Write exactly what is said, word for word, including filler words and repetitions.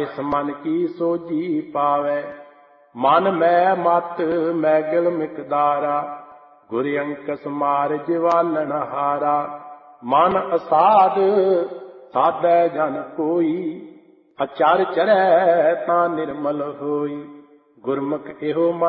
ਇਸ ਮਨ ਕੀ ਸੋਝੀ ਪਾਵੈ। ਮਨ ਮੈਂ ਮਤ ਮੈਗਲ ਮਿਕਦਾਰਾ, ਗੁਰ ਅੰਕਸ ਮਾਰ ਜਿਵਾਲਣ ਹਾਰਾ। ਮਨ ਅਸਾਧ ਸਾਧੈ ਜਨ ਕੋਈ, ਅਚਰ ਚਰੈ ਤਾਂ ਨਿਰਮਲ ਹੋਈ। ਗੁਰਮੁਖ ਇਹੋ ਮਨ